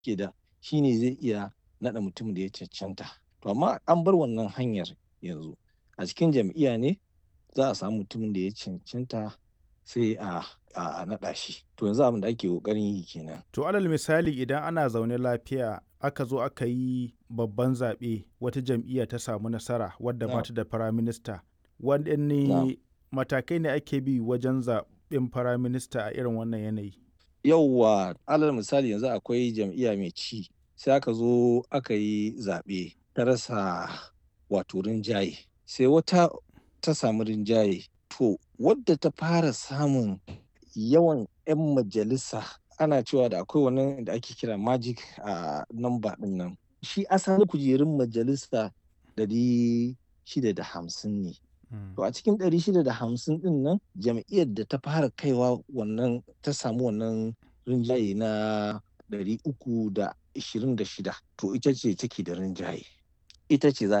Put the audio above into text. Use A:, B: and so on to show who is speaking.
A: ke da shi ne zai iya naɗa mutumin da ya cancanta. To amma an bar wannan hanyar yanzu. A cikin jam'iyya ne za a samu mutumin da ya cancanta sai a naɗa shi. To yanzu abin da ake ƙoƙarin yi kenan.
B: To alal misali idan ana zaune lafiya aka zo aka yi babban zaɓe wata jam'iyya ta samu nasara wadda ba
A: Na'am,
B: ta da firaminista,
A: na'am.
B: waɗanne matakai ne ake bi wajen zaɓen firaminista a irin wannan yanayi?
A: Yauwa, alal misali yanzu akwai jam'iyya mai ci, sai aka zo aka yi zaɓe ta rasa wato rinjaye, sai wata ta samu rinjaye. To, wadda ta fara samun yawan 'yan majalisa ana cewa da akwai wannan da ake kira magic number ɗin nan. Shi asalin kujerun majalisa 650 ne.
B: Mm.
A: To a cikin 650 ɗin nan jam'iyyar da ta fara kaiwa wannan ta samu wannan rinjaye na 326 to ita ce take da rinjaye. Ita ce za